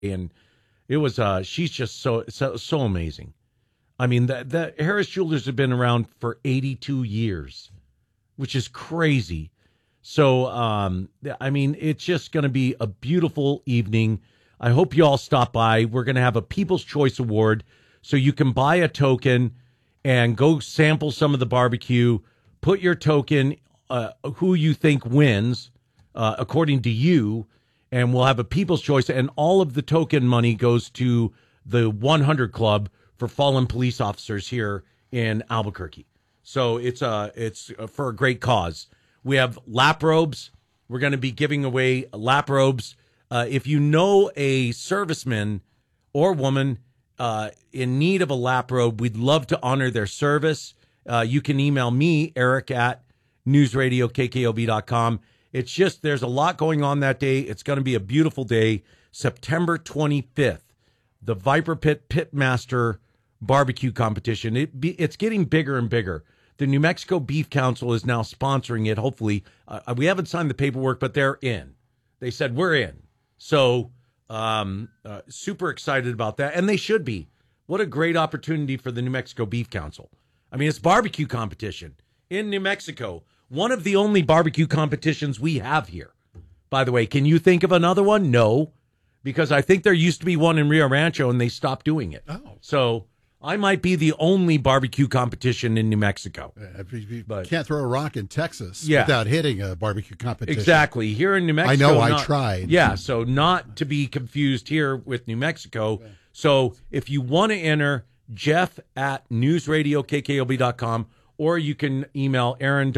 and it was she's just so amazing. I mean, the Harris Jewelers have been around for 82 years, which is crazy. So, I mean, it's just going to be a beautiful evening. I hope you all stop by. We're going to have a People's Choice Award, so you can buy a token and go sample some of the barbecue. Put your token, who you think wins, according to you, and we'll have a People's Choice. And all of the token money goes to the 100 Club for fallen police officers here in Albuquerque. So it's for a great cause. We have lap robes. We're going to be giving away lap robes. If you know a serviceman or woman in need of a lap robe, we'd love to honor their service. You can email me, Eric, at newsradiokkob.com. It's just, there's a lot going on that day. It's going to be a beautiful day. September 25th, the Viper Pit Pitmaster barbecue competition. It's getting bigger and bigger. The New Mexico Beef Council is now sponsoring it. Hopefully, we haven't signed the paperwork, but they're in. They said we're in. So super excited about that, and they should be. What a great opportunity for the New Mexico Beef Council. I mean, it's barbecue competition in New Mexico. One of the only barbecue competitions we have here. By the way, can you think of another one? No, because I think there used to be one in Rio Rancho, and they stopped doing it. Oh. So I might be the only barbecue competition in New Mexico. You can't throw a rock in Texas Yeah. without hitting a barbecue competition. Exactly. Here in New Mexico. I know, I tried. Yeah, so not to be confused here with New Mexico. Okay. So if you want to enter, Jeff at newsradiokkob.com, or you can email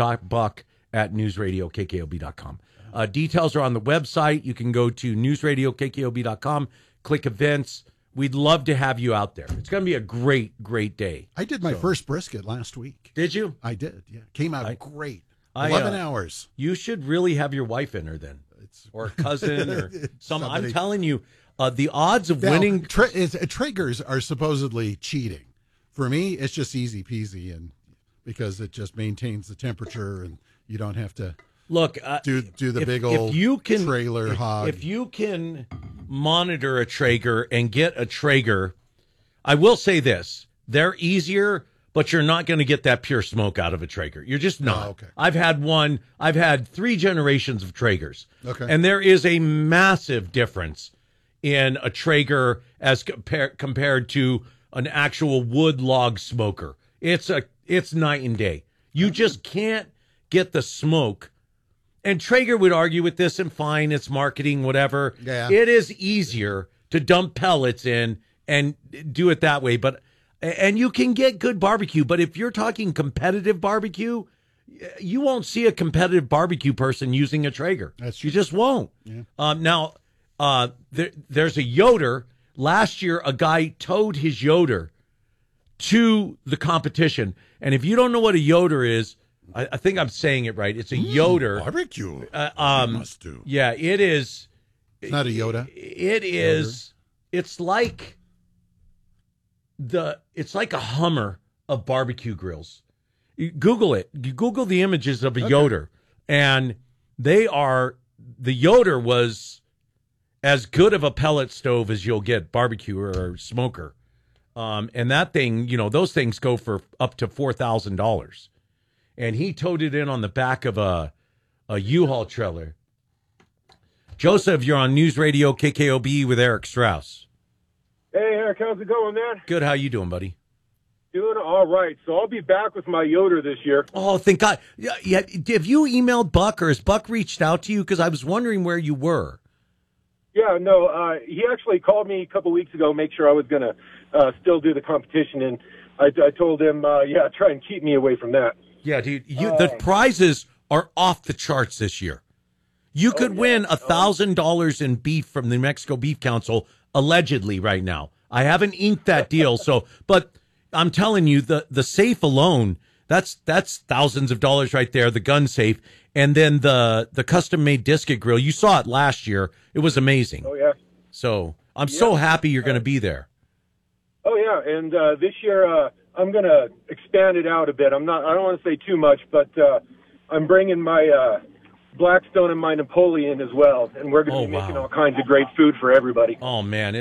aaron.buck@newsradiokkob.com. Details are on the website. You can go to newsradiokkob.com, click events. We'd love to have you out there. It's going to be a great, great day. I did my first brisket last week. Did you? I did, yeah. Came out great. 11 hours. You should really have your wife in her then. Or a cousin or some. I'm telling you, the odds of winning. Traegers are supposedly cheating. For me, it's just easy peasy, and because it just maintains the temperature and you don't have to do the big old trailer hog. If you can monitor a Traeger and get a Traeger, I will say this: they're easier, but you're not going to get that pure smoke out of a Traeger. You're just not. Oh, okay. I've had 3 generations of Traegers. Okay. And there is a massive difference in a Traeger as compared to an actual wood log smoker. It's night and day. You just can't get the smoke. And Traeger would argue with this, and fine, it's marketing, whatever. Yeah. It is easier to dump pellets in and do it that way. And you can get good barbecue, but if you're talking competitive barbecue, you won't see a competitive barbecue person using a Traeger. That's true. You just won't. Yeah. Now, there's a Yoder. Last year, a guy towed his Yoder to the competition. And if you don't know what a Yoder is, I think I'm saying it right. It's a Yoder. Barbecue. You must do. Yeah, it is. It's not a Yoda. It is. It's like a Hummer of barbecue grills. You Google it. You Google the images of a Yoder, and the Yoder was as good of a pellet stove as you'll get, barbecue or smoker. And that thing, those things go for up to $4,000. And he towed it in on the back of a U-Haul trailer. Joseph, you're on News Radio KKOB with Eric Strauss. Hey, Eric, how's it going, man? Good. How you doing, buddy? Doing all right. So I'll be back with my Yoder this year. Oh, thank God. Yeah. Have you emailed Buck, or has Buck reached out to you? Because I was wondering where you were. Yeah, no, he actually called me a couple weeks ago, make sure I was going to still do the competition. And I told him, try and keep me away from that. Yeah, dude, the prizes are off the charts this year. You could win $1,000 in beef from the New Mexico Beef Council, allegedly, right now. I haven't inked that deal, but I'm telling you, the safe alone, that's thousands of dollars right there, the gun safe, and then the custom-made Disket grill. You saw it last year. It was amazing. Oh, yeah. So I'm so happy you're going to be there. Oh, yeah, and this year I'm going to expand it out a bit. I don't want to say too much, but I'm bringing my Blackstone and my Napoleon as well, and we're going to be making all kinds of great food for everybody. Oh man,